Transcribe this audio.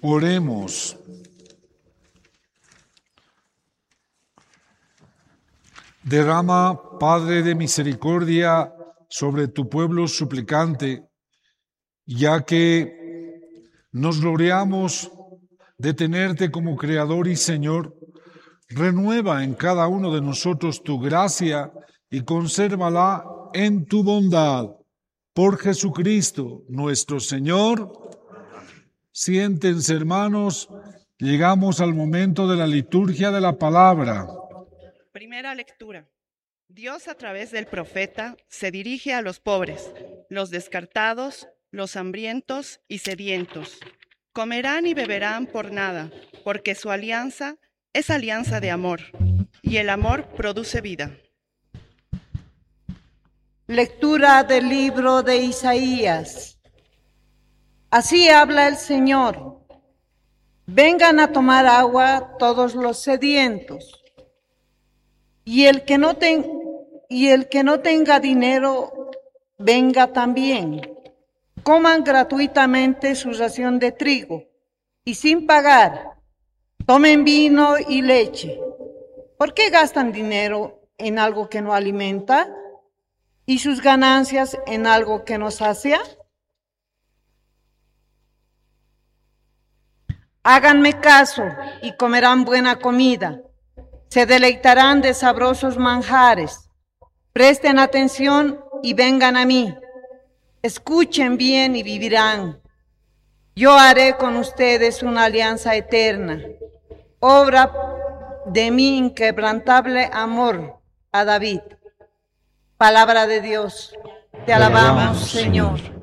Oremos. Derrama, Padre de misericordia, sobre tu pueblo suplicante, ya que nos gloriamos de tenerte como Creador y Señor. Renueva en cada uno de nosotros tu gracia y consérvala en tu bondad. Por Jesucristo nuestro Señor. Siéntense, hermanos, llegamos al momento de la liturgia de la palabra. Primera lectura. Dios a través del profeta se dirige a los pobres, los descartados, los hambrientos y sedientos. Comerán y beberán por nada, porque su alianza es alianza de amor, y el amor produce vida. Lectura del libro de Isaías. Así habla el Señor. Vengan a tomar agua todos los sedientos. Y el que no tenga dinero, venga también. Coman gratuitamente su ración de trigo y sin pagar. Tomen vino y leche. ¿Por qué gastan dinero en algo que no alimenta y sus ganancias en algo que no sacia? Háganme caso y comerán buena comida. Se deleitarán de sabrosos manjares. Presten atención y vengan a mí. Escuchen bien y vivirán. Yo haré con ustedes una alianza eterna, obra de mi inquebrantable amor a David. Palabra de Dios. Te alabamos, Señor.